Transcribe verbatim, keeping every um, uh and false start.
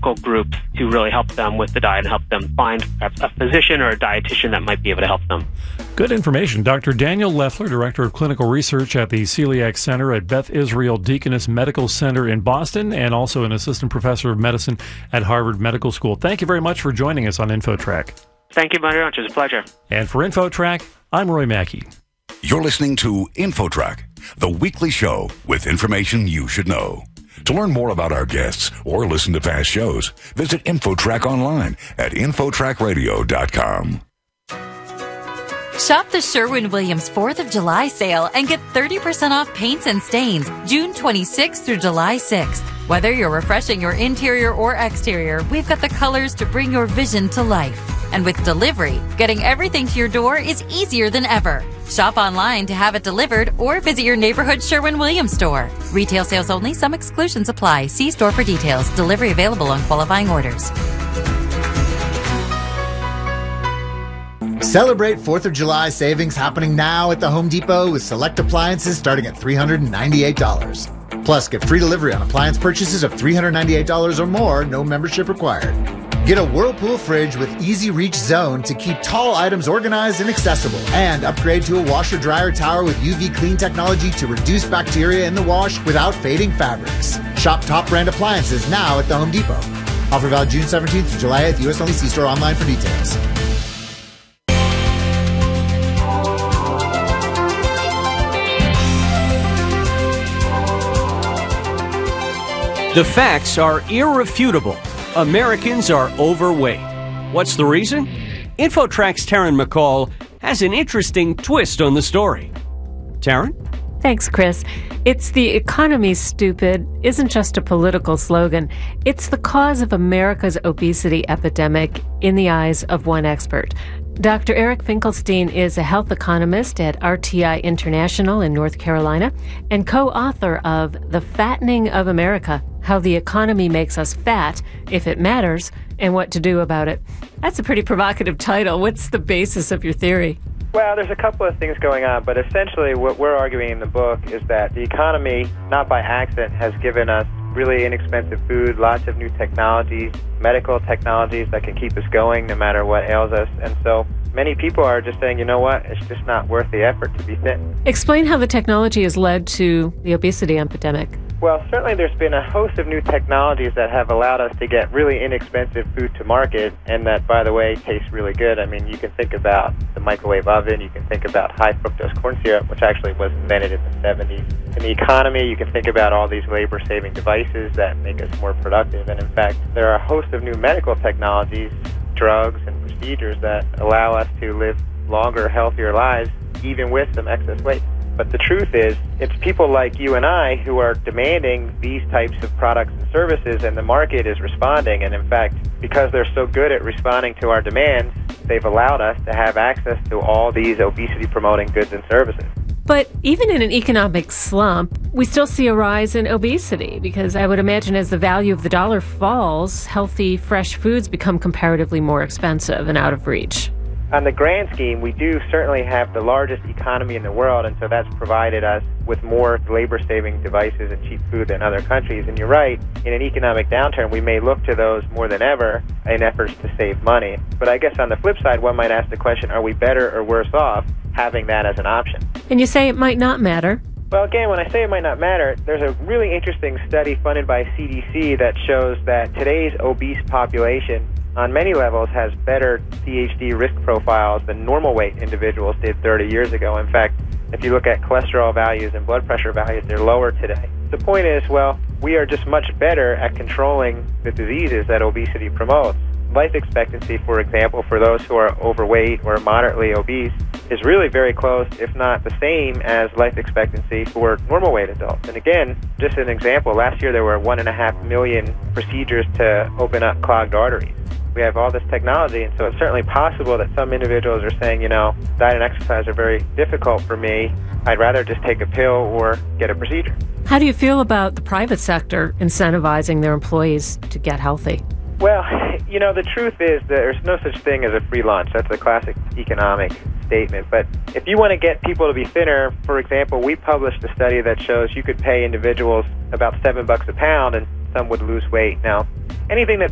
local groups to really help them with the diet and help them find perhaps a physician or a dietitian that might be able to help them. Good information. Doctor Daniel Leffler, Director of Clinical Research at the Celiac Center at Beth Israel Deaconess Medical Center in Boston, and also an Assistant Professor of Medicine at Harvard Medical School. Thank you very much for joining us on InfoTrack. Thank you very much. It was a pleasure. And for InfoTrack, I'm Roy Mackey. You're listening to InfoTrack, the weekly show with information you should know. To learn more about our guests or listen to past shows, visit InfoTrack online at infotrack radio dot com. Shop the Sherwin-Williams fourth of July sale and get thirty percent off paints and stains June twenty-sixth through July sixth. Whether you're refreshing your interior or exterior, we've got the colors to bring your vision to life. And with delivery, getting everything to your door is easier than ever. Shop online to have it delivered or visit your neighborhood Sherwin-Williams store. Retail sales only. Some exclusions apply. See store for details. Delivery available on qualifying orders. Celebrate fourth of July savings happening now at the Home Depot with select appliances starting at three hundred ninety-eight dollars. Plus, get free delivery on appliance purchases of three hundred ninety-eight dollars or more, no membership required. Get a Whirlpool fridge with Easy Reach Zone to keep tall items organized and accessible. And upgrade to a washer-dryer tower with U V clean technology to reduce bacteria in the wash without fading fabrics. Shop top brand appliances now at the Home Depot. Offer valid June seventeenth to July eighth. U S only. See store online for details. The facts are irrefutable. Americans are overweight. What's the reason? InfoTrack's Taryn McCall has an interesting twist on the story. Taryn? Thanks, Chris. It's the economy's stupid isn't just a political slogan. It's the cause of America's obesity epidemic in the eyes of one expert. Doctor Eric Finkelstein is a health economist at R T I International in North Carolina and co-author of The Fattening of America, How the Economy Makes Us Fat, If It Matters, and What to Do About It. That's a pretty provocative title. What's the basis of your theory? Well, there's a couple of things going on, but essentially what we're arguing in the book is that the economy, not by accident, has given us really inexpensive food, lots of new technologies, medical technologies that can keep us going no matter what ails us. And so many people are just saying, you know what, it's just not worth the effort to be thin. Explain how the technology has led to the obesity epidemic. Well, certainly there's been a host of new technologies that have allowed us to get really inexpensive food to market, and that, by the way, tastes really good. I mean, you can think about the microwave oven, you can think about high fructose corn syrup, which actually was invented in the seventies. In the economy, you can think about all these labor-saving devices that make us more productive, and in fact, there are a host of new medical technologies, drugs, and procedures that allow us to live longer, healthier lives, even with some excess weight. But the truth is, it's people like you and I who are demanding these types of products and services, and the market is responding. And in fact, because they're so good at responding to our demands, they've allowed us to have access to all these obesity-promoting goods and services. But even in an economic slump, we still see a rise in obesity, because I would imagine as the value of the dollar falls, healthy, fresh foods become comparatively more expensive and out of reach. On the grand scheme, we do certainly have the largest economy in the world, and so that's provided us with more labor-saving devices and cheap food than other countries. And you're right, in an economic downturn, we may look to those more than ever in efforts to save money. But I guess on the flip side, one might ask the question, are we better or worse off having that as an option? And you say it might not matter. Well, again, when I say it might not matter, there's a really interesting study funded by C D C that shows that today's obese population on many levels has better C H D risk profiles than normal weight individuals did thirty years ago. In fact, if you look at cholesterol values and blood pressure values, they're lower today. The point is, well, we are just much better at controlling the diseases that obesity promotes. Life expectancy, for example, for those who are overweight or moderately obese is really very close, if not the same, as life expectancy for normal weight adults. And again, just an example, last year there were one and a half million procedures to open up clogged arteries. We have all this technology, and so it's certainly possible that some individuals are saying, you know, diet and exercise are very difficult for me. I'd rather just take a pill or get a procedure. How do you feel about the private sector incentivizing their employees to get healthy? Well, you know, the truth is that there's no such thing as a free lunch. That's a classic economic statement. But if you want to get people to be thinner, for example, we published a study that shows you could pay individuals about seven bucks a pound and some would lose weight. Now, anything that